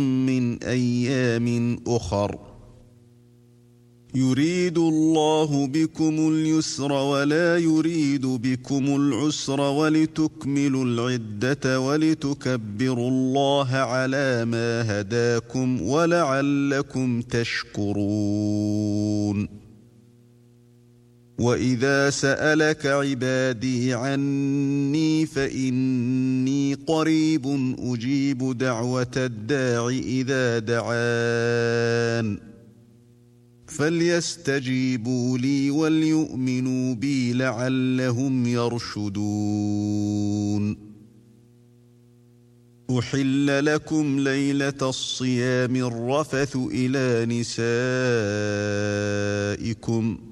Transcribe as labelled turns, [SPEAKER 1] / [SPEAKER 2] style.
[SPEAKER 1] من أيام أخر يريد الله بكم اليسر ولا يريد بكم العسر ولتكملوا العدة ولتكبروا الله على ما هداكم ولعلكم تشكرون وإذا سألك عبادي عني فإني قريب أجيب دعوة الداع إذا دعان فليستجيبوا لي وليؤمنوا بي لعلهم يرشدون أحل لكم ليلة الصيام الرفث إلى نسائكم